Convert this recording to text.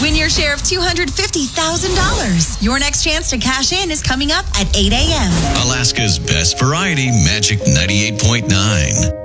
Win your share of $250,000. Your next chance to cash in is coming up at 8 a.m. Alaska's best variety, Magic 98.9.